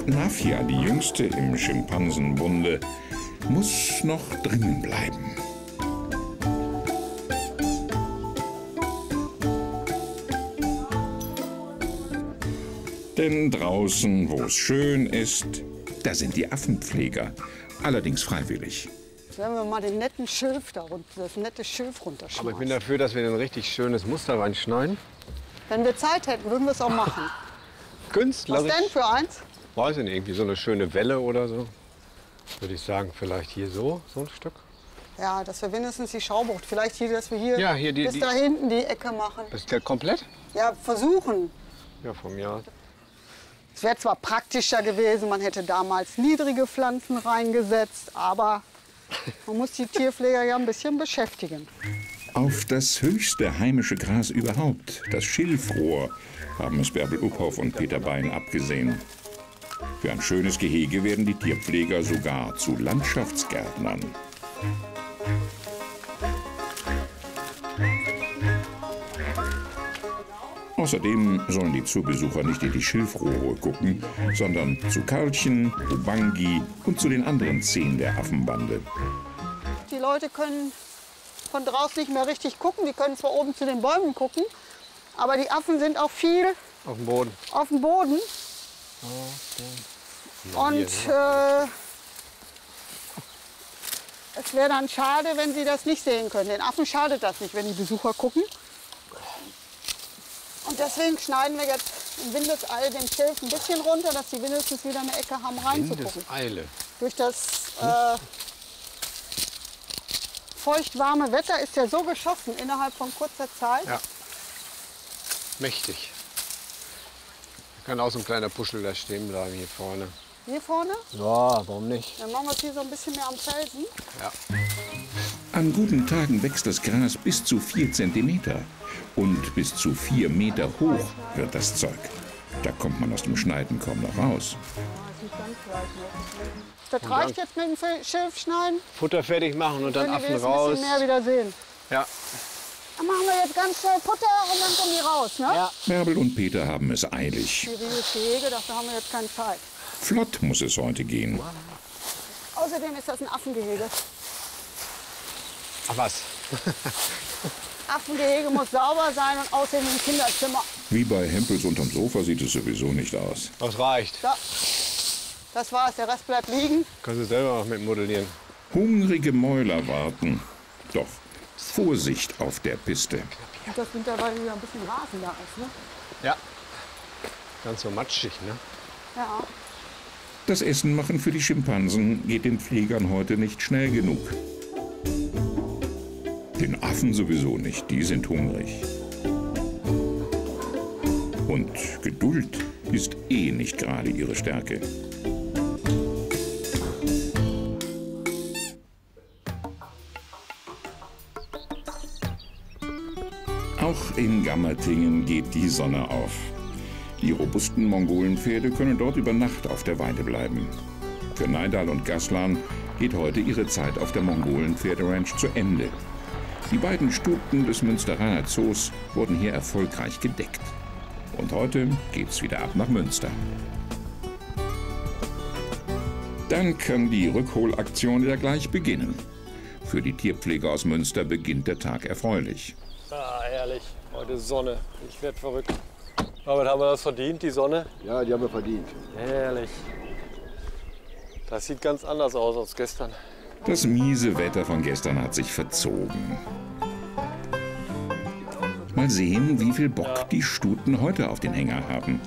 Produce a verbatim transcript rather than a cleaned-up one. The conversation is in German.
Nafia, die jüngste im Schimpansenbunde, muss noch drinnen bleiben. Denn draußen, wo es schön ist, da sind die Affenpfleger, allerdings freiwillig. Wenn wir mal den netten Schilf da runter, das nette Schilf runterschmeißen. Aber ich bin dafür, dass wir ein richtig schönes Muster reinschneiden. Wenn wir Zeit hätten, würden wir es auch machen. Künstlerisch. Was denn für eins? Weiß ich nicht, irgendwie so eine schöne Welle oder so. Würde ich sagen, vielleicht hier so, so ein Stück. Ja, dass wir wenigstens die Schaubucht, vielleicht hier, dass wir hier, Ja, hier die- bis die- da hinten die Ecke machen. Ist der komplett? Ja, versuchen. Ja, vom Jahr. Es wäre zwar praktischer gewesen, man hätte damals niedrige Pflanzen reingesetzt, aber man muss die Tierpfleger ja ein bisschen beschäftigen. Auf das höchste heimische Gras überhaupt, das Schilfrohr, haben es Bärbel Uphoff und Peter Bein abgesehen. Für ein schönes Gehege werden die Tierpfleger sogar zu Landschaftsgärtnern. Außerdem sollen die Zoobesucher nicht in die Schilfrohre gucken, sondern zu Karlchen, Ubangi und zu den anderen zehn der Affenbande. Die Leute können von draußen nicht mehr richtig gucken. Die können zwar oben zu den Bäumen gucken, aber die Affen sind auch viel Auf dem Boden. auf dem Boden. Und äh, es wäre dann schade, wenn sie das nicht sehen können. Den Affen schadet das nicht, wenn die Besucher gucken. Und deswegen schneiden wir jetzt in Windeseile den Schilf ein bisschen runter, dass sie wenigstens wieder eine Ecke haben reinzugucken. Windeseile. Durch das äh, feucht-warme Wetter ist er so geschossen innerhalb von kurzer Zeit. Ja. Mächtig. Da kann auch so ein kleiner Puschel da stehen bleiben hier vorne. Hier vorne, Ja, warum nicht? dann machen wir es hier so ein bisschen mehr am Felsen. Ja. An guten Tagen wächst das Gras bis zu vier Zentimeter. Und bis zu vier Meter hoch wird das Zeug. Da kommt man aus dem Schneiden kaum noch raus. Das reicht jetzt mit dem Schilf schneiden. Futter fertig machen und dann Können die Affen wenigstens ein raus. bisschen mehr wieder sehen. Ja. Dann machen wir jetzt ganz schnell Futter und dann kommen die raus. Ne? Ja. Bärbel und Peter haben es eilig. Schwieriges Gehege, dafür haben wir jetzt keine Zeit. Flott muss es heute gehen. Außerdem ist das ein Affengehege. Ach was. Affengehege muss sauber sein und außerdem ein Kinderzimmer. Wie bei Hempels unterm Sofa sieht es sowieso nicht aus. Das reicht. So, das war's, der Rest bleibt liegen. Kannst du selber noch mit modellieren. Hungrige Mäuler warten. Doch Vorsicht auf der Piste. Und das mittlerweile wieder ein bisschen Rasen da ist, ne? Ja. Ganz so matschig, ne? Ja. Das Essen machen für die Schimpansen geht den Pflegern heute nicht schnell genug. Den Affen sowieso nicht, die sind hungrig. Und Geduld ist eh nicht gerade ihre Stärke. Auch in Gammertingen geht die Sonne auf. Die robusten Mongolenpferde können dort über Nacht auf der Weide bleiben. Für Neidal und Gaslan geht heute ihre Zeit auf der Mongolen-Pferderanch zu Ende. Die beiden Stuten des Münsteraner Zoos wurden hier erfolgreich gedeckt. Und heute geht's wieder ab nach Münster. Dann kann die Rückholaktion wieder gleich beginnen. Für die Tierpfleger aus Münster beginnt der Tag erfreulich. Ah, herrlich. Heute Sonne. Ich werde verrückt. Aber haben wir das verdient, die Sonne? Ja, die haben wir verdient. Herrlich. Das sieht ganz anders aus als gestern. Das miese Wetter von gestern hat sich verzogen. Mal sehen, wie viel Bock die Stuten heute auf den Hänger haben.